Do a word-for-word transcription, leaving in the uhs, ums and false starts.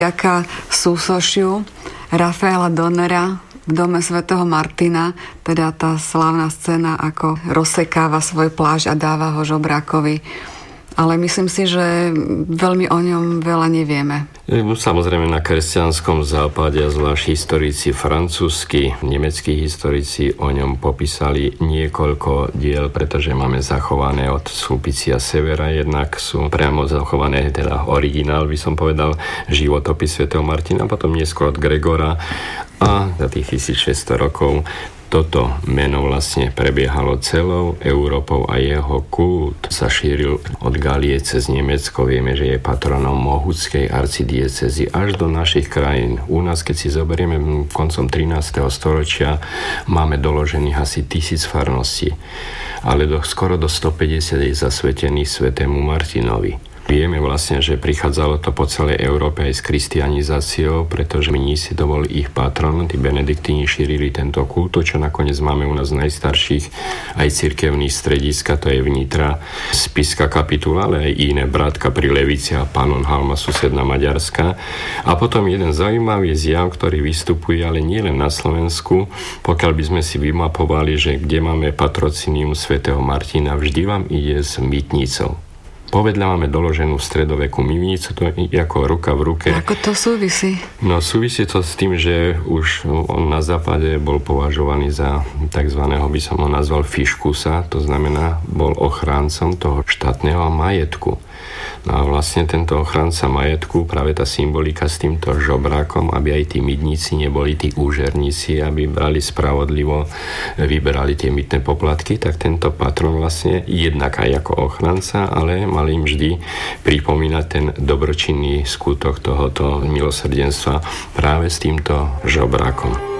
Jaká súsošiu Rafaela Donnera v dome svätého Martina, teda tá slávna scéna, ako rozsekáva svoj plášť a dáva ho žobrákovi. Ale myslím si, že veľmi o ňom veľa nevieme. Samozrejme na kresťanskom západe, a zvlášť historici francúzski, nemeckí historici o ňom popísali niekoľko diel, pretože máme zachované od Sulpicia Severa, jednak sú priamo zachované, teda originál by som povedal, životopis svätého Martina, potom neskôr od Gregora a za tých tisícšesťsto rokov toto meno vlastne prebiehalo celou Európou a jeho kult sa šíril od Galie cez Nemecko. Vieme, že je patronom mohúckej arcidiecézy až do našich krajín. U nás, keď si zoberieme koncom trinásteho storočia, máme doložených asi tisíc farností, ale do, skoro do stopäťdesiat je zasvetených svätému Martinovi. Vieme vlastne, že prichádzalo to po celej Európe aj s kristianizáciou, pretože mnísi to bol ich patron, tí benediktíni šírili tento kult, čo nakoniec máme u nás najstarších aj cirkevných strediska, to je vnitra Spišská kapitula, ale aj iné, Brátka pri Levici a Pannonhalma, susedná Maďarska. A potom jeden zaujímavý zjav, ktorý vystupuje, ale nie len na Slovensku, pokiaľ by sme si vymapovali, že kde máme patrocinium svätého Martina, vždy vám ide s mytnicou. Povedľa máme doloženú v stredoveku mivnicu, to je ako ruka v ruke. Ako to súvisí? No súvisí to s tým, že už on na západe bol považovaný za takzvaného, by som ho nazval fiškusa, to znamená, bol ochráncom toho štátneho majetku. No a vlastne tento ochranca majetku, práve tá symbolika s týmto žobrákom, aby aj tí mydníci neboli tí úžerníci, aby brali spravodlivo, vyberali tie mytné poplatky, tak tento patron vlastne jednak aj ako ochranca, ale mal im vždy pripomínať ten dobročinný skutok tohoto milosrdenstva práve s týmto žobrákom.